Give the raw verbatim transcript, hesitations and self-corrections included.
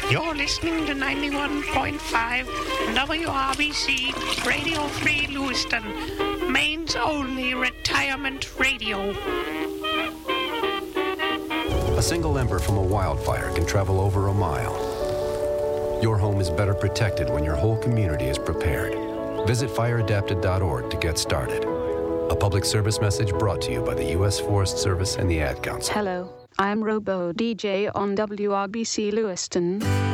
You're listening to ninety-one point five W R B C Radio Free Lewiston, Maine's only retirement radio. A single ember from a wildfire can travel over a mile. Your home is better protected when your whole community is prepared. Visit fire adapted dot org to get started. A public service message brought to you by the U S Forest Service and the Ad Council. Hello, I'm Robo D J on W R B C Lewiston.